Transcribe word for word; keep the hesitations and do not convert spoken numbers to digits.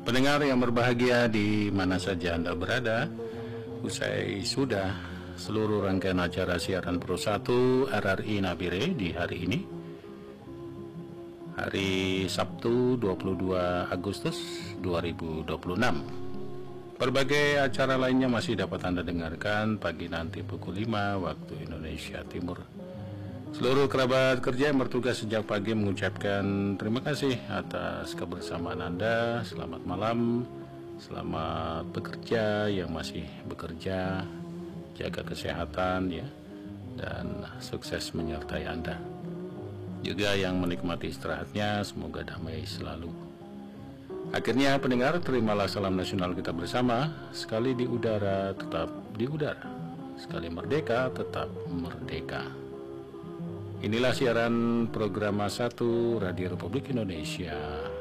Pendengar yang berbahagia di mana saja Anda berada, usai sudah seluruh rangkaian acara siaran Pro satu R R I Nabire di hari ini, hari Sabtu dua puluh dua Agustus dua ribu dua puluh enam. Berbagai acara lainnya masih dapat Anda dengarkan pagi nanti pukul lima waktu Indonesia Timur. Seluruh kerabat kerja yang bertugas sejak pagi mengucapkan terima kasih atas kebersamaan Anda. Selamat malam, selamat bekerja yang masih bekerja, jaga kesehatan ya, dan sukses menyertai Anda. Juga yang menikmati istirahatnya, semoga damai selalu. Akhirnya pendengar, terimalah salam nasional kita bersama. Sekali di udara, tetap di udara. Sekali merdeka, tetap merdeka. Inilah siaran program satu Radio Republik Indonesia